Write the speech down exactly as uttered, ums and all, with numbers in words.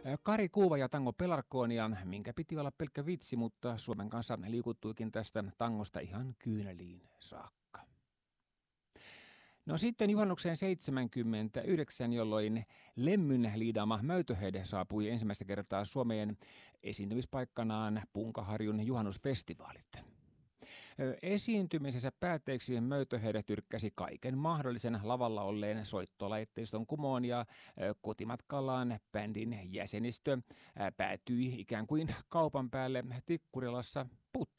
Kari Kuuva ja Tango Pelargonia, minkä piti olla pelkkä vitsi, mutta Suomen kanssa liikuttuikin tästä tangosta ihan kyyneliin saakka. No sitten juhannukseen seitsemänkymmentäyhdeksän, jolloin Lemmyn liidaama Möytöhead saapui ensimmäistä kertaa Suomeen esiintymispaikkanaan Punkaharjun juhannusfestivaalit. Esiintymisensä päätteeksi Möytöhead tyrkkäsi kaiken mahdollisen lavalla olleen soittolaitteiston kumoon ja kotimatkallaan bändin jäsenistö päätyi ikään kuin kaupan päälle Tikkurilassa putkaan.